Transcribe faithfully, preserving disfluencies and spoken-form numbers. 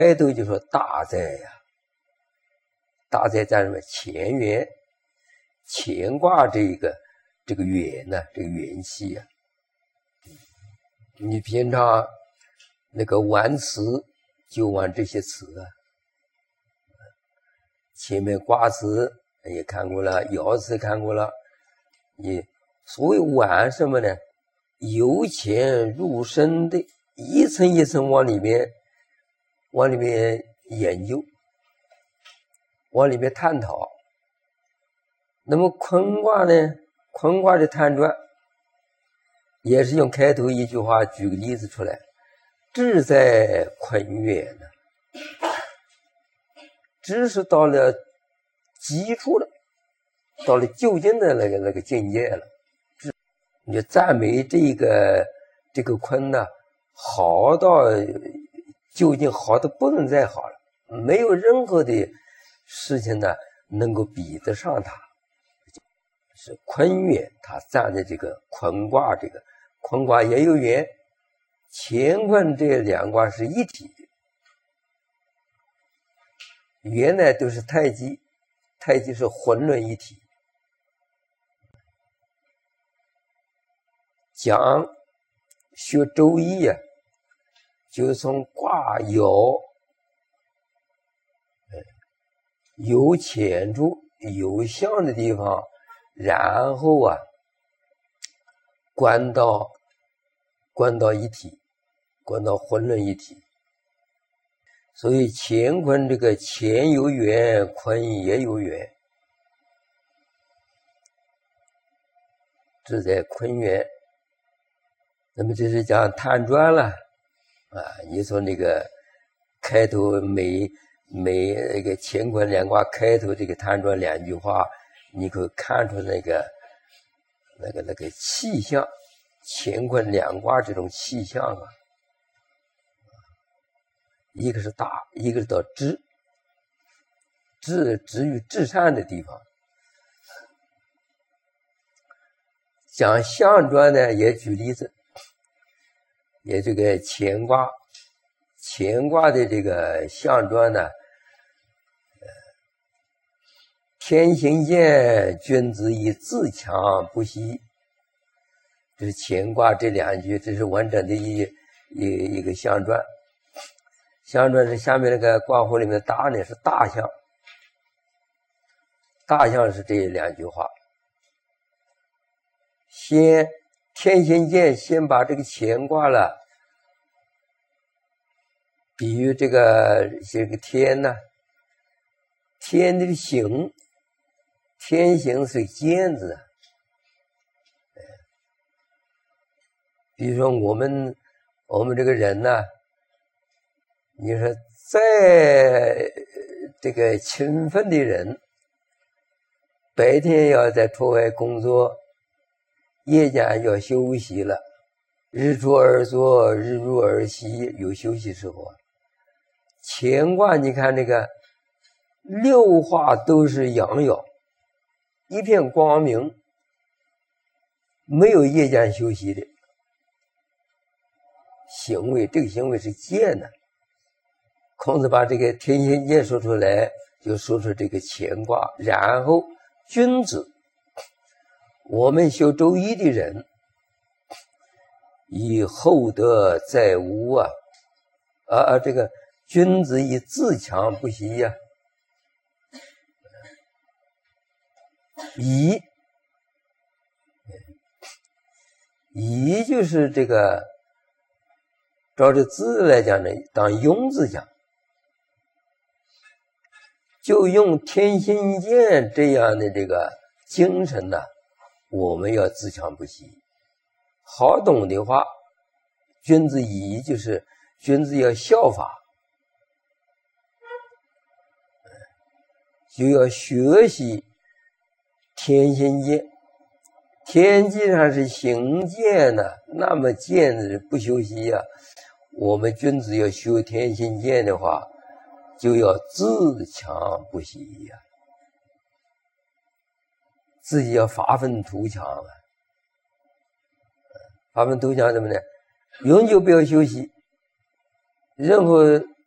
开头就说大哉呀，大哉在什么？乾元，乾卦这个这个元呢，这个元气啊，你平常那个玩词就玩这些词啊，前面卦辞也看过了，爻辞看过了，你所谓玩什么呢？由浅入深的，一层一层往里面往里面研究，往里面探讨。那么坤卦呢？坤卦的探传也是用开头一句话举个例子出来，志在坤元呢，志是到了基础了，到了究竟的那个那个境界了。你就赞美这个这个坤呢，好到究竟好的不能再好了，没有任何的事情呢能够比得上它。是坤元，它站在这个坤卦，这个坤卦也有元，乾坤这两卦是一体的。原来都是太极，太极是混论一体。讲学周易啊，就从卦爻有浅处有象的地方，然后啊观到观到一体，观到混论一体。所以乾坤这个乾有元，坤也有元，这在坤元。那么这是讲探传了啊！你从那个开头每每那个乾坤两卦开头这个探传两句话，你可以看出那个那个那个气象，乾坤两卦这种气象啊，一个是大，一个是到至，至至于至善的地方。讲象传呢，也举例子。也这个乾卦，乾卦的这个象传呢，呃，天行健，君子以自强不息。这是乾卦这两句，这是完整的一一一个象传。象传是下面那个卦符里面的大呢是大象，大象是这两句话。先天行健，先把这个乾卦了比喻这个这个天呢，天的行，天行是健字。比如说我们我们这个人呢，你说再这个勤奋的人，白天要在出外工作，夜间要休息了，日出而作，日入而息，有休息时候。乾卦你看这个六画都是阳爻，一片光明，没有夜间休息的行为，这个行为是健的。孔子把这个天行健说出来，就说出这个乾卦。然后君子，我们修周易的人，以厚德载物啊，啊这个君子以自强不息呀、啊。以以就是这个，照这字来讲呢，当庸字讲，就用天行健这样的这个精神呢，我们要自强不息。好懂的话，君子以就是君子要效法，就要学习天行健。天既然是行健呢，那么健的不休息呀、啊。我们君子要修天行健的话，就要自强不息呀、啊，自己要发愤图强啊。发愤图强怎么呢？永久不要休息，任何